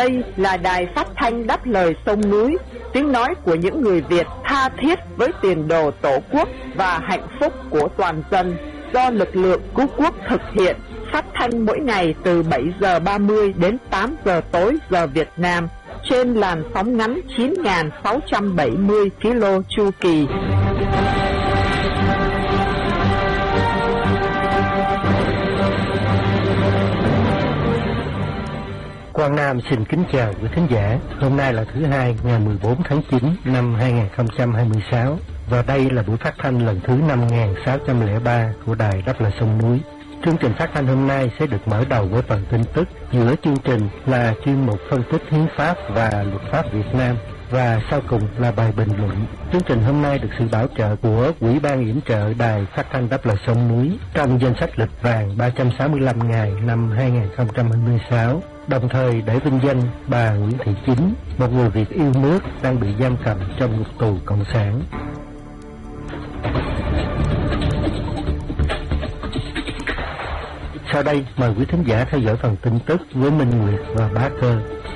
Đây là đài phát thanh đáp lời sông núi, tiếng nói của những người Việt tha thiết với tiền đồ Tổ quốc và hạnh phúc của toàn dân, do lực lượng cứu quốc thực hiện, phát thanh mỗi ngày từ 7 giờ 30 đến 8 giờ tối giờ Việt Nam, trên làn sóng ngắn 9.670 km chu kỳ. Quang Nam xin kính chào quý thính giả. Hôm nay là thứ Hai, ngày 14 tháng 9 năm 2026 và đây là buổi phát thanh lần thứ 5603 của Đài Đáp Lời Sông Núi. Chương trình phát thanh hôm nay sẽ được mở đầu với phần tin tức, giữa chương trình là chuyên mục phân tích hiến pháp và luật pháp Việt Nam và sau cùng là bài bình luận. Chương trình hôm nay được sự bảo trợ của Ủy ban yểm trợ Đài Phát thanh Đáp Lời Sông Núi trong danh sách lịch vàng 365 ngày năm 2026. Đồng thời để vinh danh bà Nguyễn Thị Chính, một người Việt yêu nước đang bị giam cầm trong ngục tù cộng sản. Sau đây mời quý thính giả theo dõi phần tin tức với Minh Nguyệt và Bá Cơ.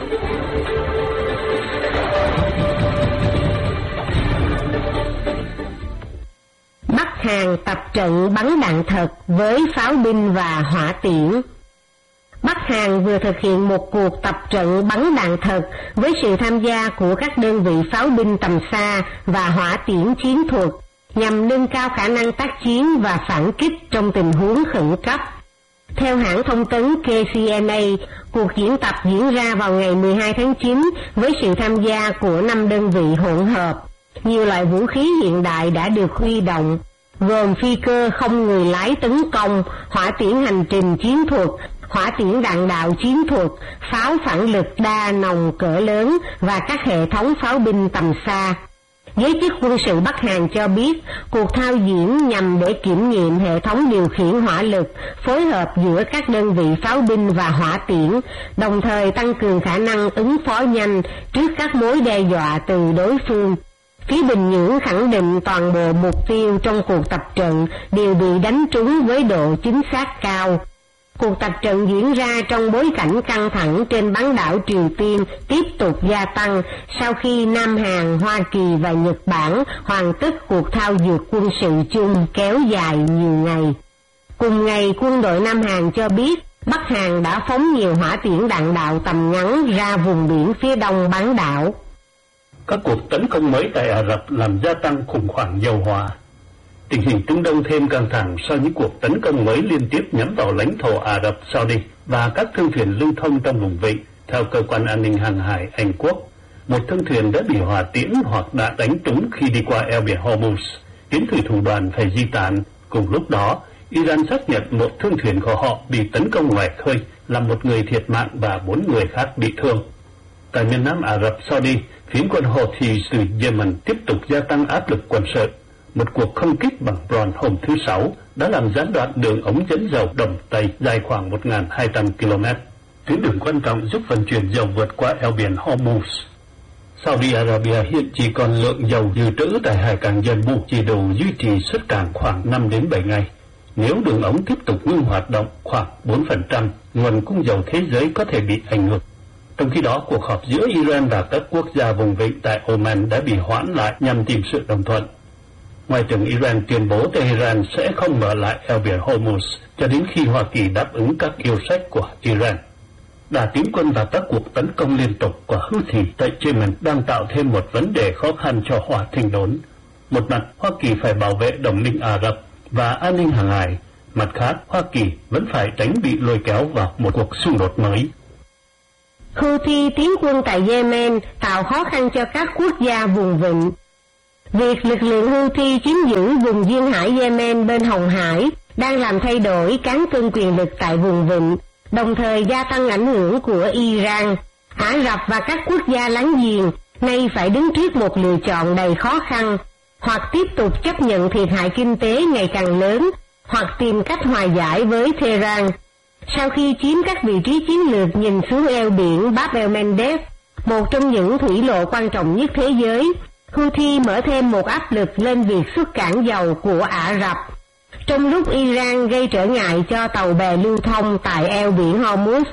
Bắc Hàn tập trận bắn đạn thật với pháo binh và hỏa tiễn. Bắc Hàn vừa thực hiện một cuộc tập trận bắn đạn thật với sự tham gia của các đơn vị pháo binh tầm xa và hỏa tiễn chiến thuật nhằm nâng cao khả năng tác chiến và phản kích trong tình huống khẩn cấp. Theo hãng thông tấn KCNA, cuộc diễn tập diễn ra vào ngày 12 tháng 9 với sự tham gia của 5 đơn vị hỗn hợp. Nhiều loại vũ khí hiện đại đã được huy động, gồm phi cơ không người lái tấn công, hỏa tiễn hành trình chiến thuật, hỏa tiễn đạn đạo chiến thuật, pháo phản lực đa nòng cỡ lớn và các hệ thống pháo binh tầm xa. Giới chức quân sự Bắc Hàn cho biết, cuộc thao diễn nhằm để kiểm nghiệm hệ thống điều khiển hỏa lực, phối hợp giữa các đơn vị pháo binh và hỏa tiễn, đồng thời tăng cường khả năng ứng phó nhanh trước các mối đe dọa từ đối phương. Phía Bình Nhưỡng khẳng định toàn bộ mục tiêu trong cuộc tập trận đều bị đánh trúng với độ chính xác cao. Cuộc tập trận diễn ra trong bối cảnh căng thẳng trên bán đảo Triều Tiên tiếp tục gia tăng sau khi Nam Hàn, Hoa Kỳ và Nhật Bản hoàn tất cuộc thao dượt quân sự chung kéo dài nhiều ngày. Cùng ngày, quân đội Nam Hàn cho biết Bắc Hàn đã phóng nhiều hỏa tiễn đạn đạo tầm ngắn ra vùng biển phía đông bán đảo. Các cuộc tấn công mới tại Ả Rập làm gia tăng khủng hoảng dầu hỏa. Tình hình Trung Đông thêm căng thẳng sau những cuộc tấn công mới liên tiếp nhắm vào lãnh thổ Ả Rập Saudi và các thương thuyền lưu thông trong vùng vịnh. Theo cơ quan an ninh hàng hải Anh Quốc, một thương thuyền đã bị hỏa tiễn hoặc đạn đánh trúng khi đi qua eo biển Hormuz, khiến thủy thủ đoàn phải di tản. Cùng lúc đó, Iran xác nhận một thương thuyền của họ bị tấn công ngoài khơi, làm một người thiệt mạng và 4 người khác bị thương. Tại miền Nam Ả Rập Saudi, phiến quân Houthi từ Yemen tiếp tục gia tăng áp lực quân sự. Một cuộc không kích bằng drone hôm thứ Sáu đã làm gián đoạn đường ống dẫn dầu Đồng Tây dài khoảng 1.200 km, tuyến đường quan trọng giúp vận chuyển dầu vượt qua eo biển Hormuz. Saudi Arabia hiện chỉ còn lượng dầu dự trữ tại hải cảng Yanbu chỉ đủ duy trì xuất cảng khoảng 5 đến 7 ngày. Nếu đường ống tiếp tục ngưng hoạt động, khoảng 4% nguồn cung dầu thế giới có thể bị ảnh hưởng. Trong khi đó, cuộc họp giữa Iran và các quốc gia vùng vịnh tại Oman đã bị hoãn lại nhằm tìm sự đồng thuận. Ngoại trưởng Iran tuyên bố Tehran sẽ không mở lại eo biển Hormuz cho đến khi Hoa Kỳ đáp ứng các yêu sách của Iran. Đà tiến quân và các cuộc tấn công liên tục của Houthi tại Yemen đang tạo thêm một vấn đề khó khăn cho Hòa Thịnh đốn. Một mặt, Hoa Kỳ phải bảo vệ đồng minh Ả Rập và an ninh hàng hải. Mặt khác, Hoa Kỳ vẫn phải tránh bị lôi kéo vào một cuộc xung đột mới. Houthi tiến quân tại Yemen tạo khó khăn cho các quốc gia vùng vịnh. Việc lực lượng Houthi chiếm giữ vùng duyên hải Yemen bên Hồng Hải đang làm thay đổi cán cân quyền lực tại vùng vịnh, đồng thời gia tăng ảnh hưởng của Iran. Ả Rập và các quốc gia láng giềng nay phải đứng trước một lựa chọn đầy khó khăn, hoặc tiếp tục chấp nhận thiệt hại kinh tế ngày càng lớn, hoặc tìm cách hòa giải với Tehran. Sau khi chiếm các vị trí chiến lược nhìn xuống eo biển Bab el-Mandeb, một trong những thủy lộ quan trọng nhất thế giới, Houthi mở thêm một áp lực lên việc xuất cảng dầu của Ả Rập. Trong lúc Iran gây trở ngại cho tàu bè lưu thông tại eo biển Hormuz,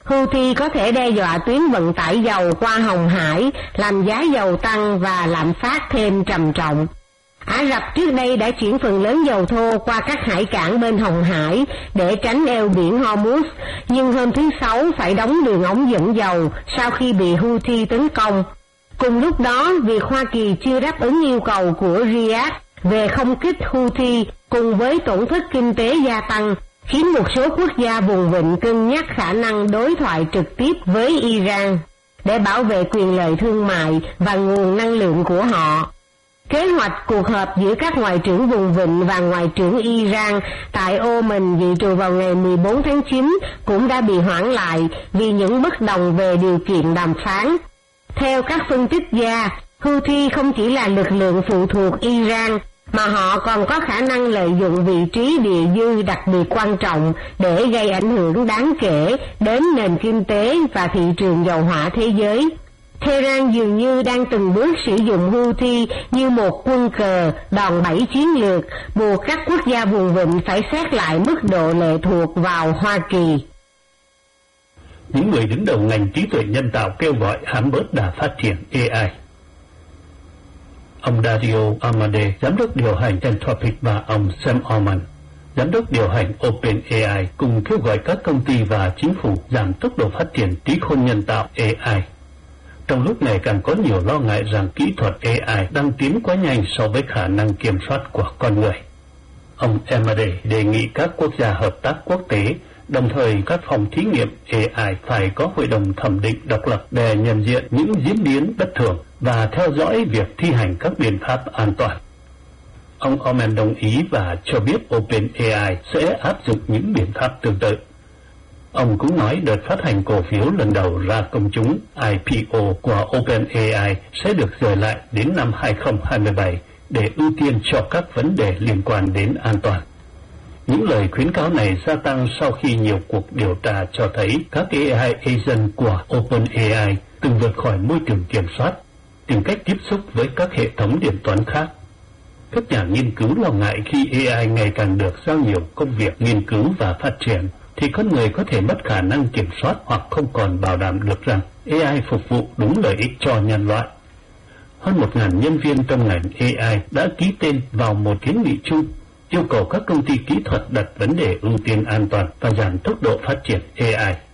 Houthi có thể đe dọa tuyến vận tải dầu qua Hồng Hải, làm giá dầu tăng và lạm phát thêm trầm trọng. Ả Rập trước đây đã chuyển phần lớn dầu thô qua các hải cảng bên Hồng Hải để tránh eo biển Hormuz, nhưng hôm thứ Sáu phải đóng đường ống dẫn dầu sau khi bị Houthi tấn công. Cùng lúc đó, việc Hoa Kỳ chưa đáp ứng yêu cầu của Riyadh về không kích Houthi cùng với tổn thất kinh tế gia tăng, khiến một số quốc gia vùng vịnh cân nhắc khả năng đối thoại trực tiếp với Iran để bảo vệ quyền lợi thương mại và nguồn năng lượng của họ. Kế hoạch cuộc họp giữa các ngoại trưởng vùng vịnh và ngoại trưởng Iran tại Oman dự trù vào ngày 14 tháng 9 cũng đã bị hoãn lại vì những bất đồng về điều kiện đàm phán. Theo các phân tích gia, Houthi không chỉ là lực lượng phụ thuộc Iran, mà họ còn có khả năng lợi dụng vị trí địa dư đặc biệt quan trọng để gây ảnh hưởng đáng kể đến nền kinh tế và thị trường dầu hỏa thế giới. Tehran dường như đang từng bước sử dụng Houthi như một quân cờ, đòn bẩy chiến lược, buộc các quốc gia vùng vịnh phải xét lại mức độ lệ thuộc vào Hoa Kỳ. Những người đứng đầu ngành trí tuệ nhân tạo kêu gọi giảm bớt đà phát triển AI. Ông Dario Amodei, giám đốc điều hành Anthropic, và ông Sam Altman, giám đốc điều hành OpenAI, cùng kêu gọi các công ty và chính phủ giảm tốc độ phát triển trí khôn nhân tạo AI. Trong lúc này càng có nhiều lo ngại rằng kỹ thuật AI đang tiến quá nhanh so với khả năng kiểm soát của con người. Ông Amodei đề nghị các quốc gia hợp tác quốc tế, đồng thời các phòng thí nghiệm AI phải có hội đồng thẩm định độc lập để nhận diện những diễn biến bất thường và theo dõi việc thi hành các biện pháp an toàn. Ông Altman đồng ý và cho biết OpenAI sẽ áp dụng những biện pháp tương tự. Ông cũng nói đợt phát hành cổ phiếu lần đầu ra công chúng IPO của OpenAI sẽ được dời lại đến năm 2027 để ưu tiên cho các vấn đề liên quan đến an toàn. Những lời khuyến cáo này gia tăng sau khi nhiều cuộc điều tra cho thấy các AI agent của OpenAI từng vượt khỏi môi trường kiểm soát, tìm cách tiếp xúc với các hệ thống điện toán khác. Các nhà nghiên cứu lo ngại khi AI ngày càng được giao nhiều công việc nghiên cứu và phát triển, thì con người có thể mất khả năng kiểm soát hoặc không còn bảo đảm được rằng AI phục vụ đúng lợi ích cho nhân loại. Hơn 1.000 nhân viên trong ngành AI đã ký tên vào một kiến nghị chung yêu cầu các công ty kỹ thuật đặt vấn đề ưu tiên an toàn và giảm tốc độ phát triển AI.